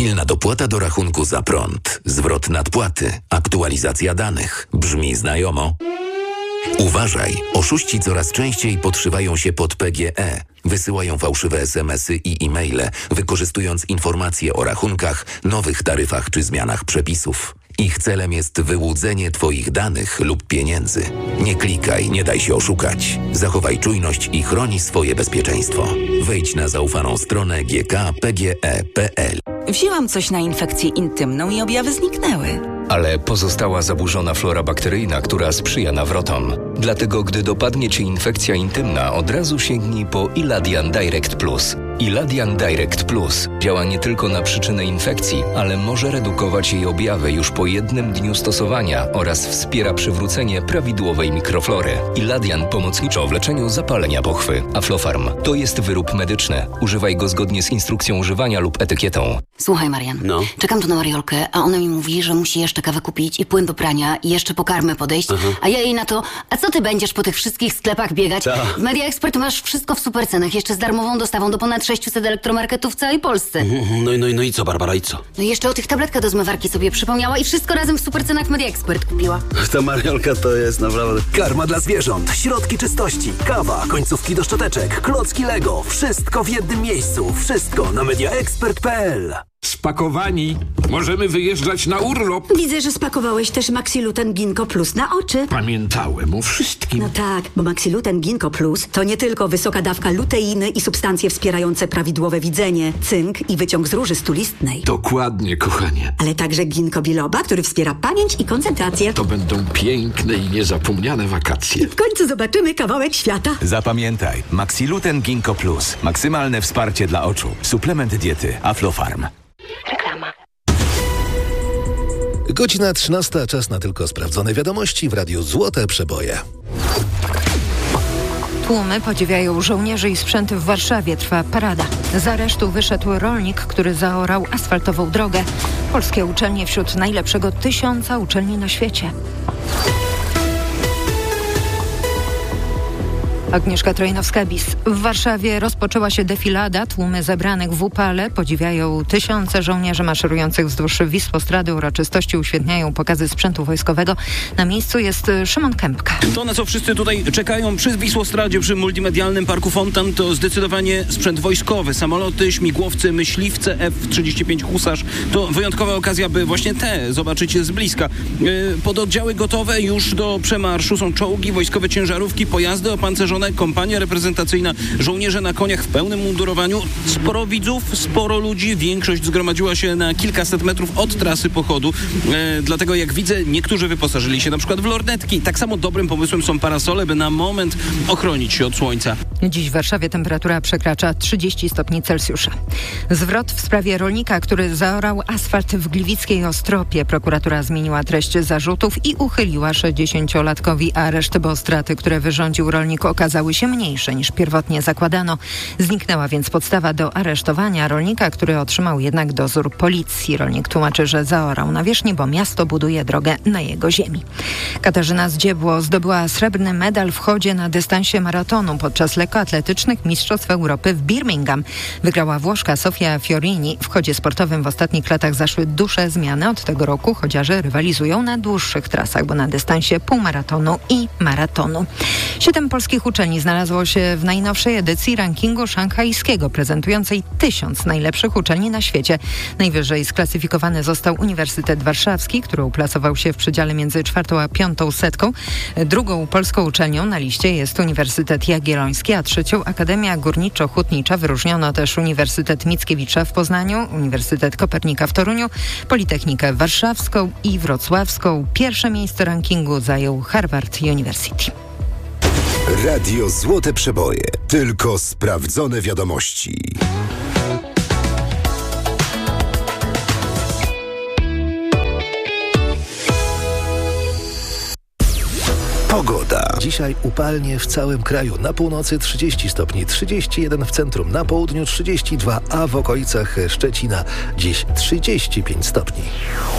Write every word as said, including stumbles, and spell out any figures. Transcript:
Pilna dopłata do rachunku za prąd, zwrot nadpłaty, aktualizacja danych. Brzmi znajomo? Uważaj, oszuści coraz częściej podszywają się pod P G E. Wysyłają fałszywe es em esy i e-maile, wykorzystując informacje o rachunkach, nowych taryfach czy zmianach przepisów. Ich celem jest wyłudzenie Twoich danych lub pieniędzy. Nie klikaj, nie daj się oszukać. Zachowaj czujność i chroni swoje bezpieczeństwo. Wejdź na zaufaną stronę g k kropka p g e kropka p l. Wzięłam coś na infekcję intymną i objawy zniknęły. Ale pozostała zaburzona flora bakteryjna, która sprzyja nawrotom. Dlatego, gdy dopadnie Cię infekcja intymna, od razu sięgnij po Iladian Direct Plus. Iladian Direct Plus działa nie tylko na przyczynę infekcji, ale może redukować jej objawy już po jednym dniu stosowania oraz wspiera przywrócenie prawidłowej mikroflory. Iladian pomocniczo w leczeniu zapalenia pochwy. Aflofarm to jest wyrób medyczny. Używaj go zgodnie z instrukcją używania lub etykietą. Słuchaj, Marian, No. czekam tu na Mariolkę, a ona mi mówi, że musi jeszcze kawę kupić i płyn do prania i jeszcze po karmę podejść, Aha. a ja jej na to, a co ty będziesz po tych wszystkich sklepach biegać? Ta. W Media Expert masz wszystko w super cenach, jeszcze z darmową dostawą do ponad sześciuset elektromarketów w całej Polsce. No i, no, i, no i co, Barbara, i co? No i jeszcze o tych tabletkach do zmywarki sobie przypomniała i wszystko razem w super cenach w Media Expert kupiła. Ta Mariolka to jest naprawdę... Karma dla zwierząt, środki czystości, kawa, końcówki do szczoteczek, klocki Lego. Wszystko w jednym miejscu. Wszystko na media expert kropka p l. Spakowani. Możemy wyjeżdżać na urlop. Widzę, że spakowałeś też Maxiluten Ginkgo Plus na oczy. Pamiętałem o wszystkim. No tak, bo Maxiluten Ginkgo Plus to nie tylko wysoka dawka luteiny i substancje wspierające prawidłowe widzenie, cynk i wyciąg z róży stulistnej. Dokładnie, kochanie. Ale także ginkgo biloba, który wspiera pamięć i koncentrację. To będą piękne i niezapomniane wakacje. W końcu zobaczymy kawałek świata. Zapamiętaj, Maxiluten Ginkgo Plus. Maksymalne wsparcie dla oczu. Suplement diety Aflofarm. Reklama. Godzina trzynasta, czas na tylko sprawdzone wiadomości w Radiu Złote Przeboje. Tłumy podziwiają żołnierzy i sprzęty w Warszawie. Trwa parada. Z aresztu wyszedł rolnik, który zaorał asfaltową drogę. Polskie uczelnie wśród najlepszego tysiąca uczelni na świecie. Agnieszka Trojnowska-Bis. W Warszawie rozpoczęła się defilada. Tłumy zebranych w upale podziwiają tysiące żołnierzy maszerujących wzdłuż Wisłostrady. Uroczystości uświetniają pokazy sprzętu wojskowego. Na miejscu jest Szymon Kępka. To, na co wszyscy tutaj czekają przy Wisłostradzie, przy multimedialnym Parku Fontan, to zdecydowanie sprzęt wojskowy. Samoloty, śmigłowce, myśliwce F trzydzieści pięć Husarz. To wyjątkowa okazja, by właśnie te zobaczyć z bliska. Pododdziały gotowe już do przemarszu. Są czołgi, wojskowe ciężarówki, pojazdy opancerzone, kompania reprezentacyjna, żołnierze na koniach w pełnym mundurowaniu. Sporo widzów, sporo ludzi. Większość zgromadziła się na kilkaset metrów od trasy pochodu. E, dlatego, jak widzę, niektórzy wyposażyli się na przykład w lornetki. Tak samo dobrym pomysłem są parasole, by na moment ochronić się od słońca. Dziś w Warszawie temperatura przekracza trzydzieści stopni Celsjusza. Zwrot w sprawie rolnika, który zaorał asfalt w gliwickiej Ostropie. Prokuratura zmieniła treść zarzutów i uchyliła sześćdziesięciolatkowi areszt, bo straty, które wyrządził rolnik, okazały się mniejsze niż pierwotnie zakładano. Zniknęła więc podstawa do aresztowania rolnika, który otrzymał jednak dozór policji. Rolnik tłumaczy, że zaorał nawierzchnię, bo miasto buduje drogę na jego ziemi. Katarzyna Zdziebło zdobyła srebrny medal w chodzie na dystansie maratonu podczas lekkoatletycznych Mistrzostw Europy w Birmingham. Wygrała Włoszka Sofia Fiorini. W chodzie sportowym w ostatnich latach zaszły duże zmiany. Od tego roku chodziarze rywalizują na dłuższych trasach, bo na dystansie półmaratonu i maratonu. Siedem polskich uczelni znalazło się w najnowszej edycji rankingu szanghajskiego, prezentującej tysiąc najlepszych uczelni na świecie. Najwyżej sklasyfikowany został Uniwersytet Warszawski, który uplasował się w przedziale między czwartą a piątą setką. Drugą polską uczelnią na liście jest Uniwersytet Jagielloński, a trzecią Akademia Górniczo-Hutnicza. Wyróżniono też Uniwersytet Mickiewicza w Poznaniu, Uniwersytet Kopernika w Toruniu, Politechnikę Warszawską i Wrocławską. Pierwsze miejsce rankingu zajął Harvard University. Radio Złote Przeboje. Tylko sprawdzone wiadomości. Pogoda. Dzisiaj upalnie w całym kraju. Na północy trzydzieści stopni, trzydzieści jeden w centrum, na południu trzydzieści dwa, a w okolicach Szczecina dziś trzydzieści pięć stopni.